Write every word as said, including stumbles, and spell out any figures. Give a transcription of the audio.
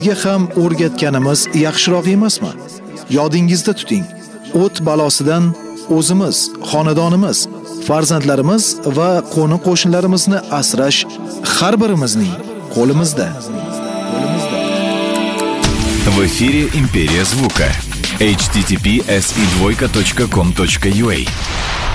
ham o'rgatganimiz yaxshiroq emasmi? Yodingizda tuting. O't balosidan o'zimiz, xonadonimiz, farzandlarimiz va qo'ni-qo'shnilarimizni asrash har birimizning qo'limizda. В эфире «Империя звука». эйч ти ти пи эс и двойка точка ком точка ю а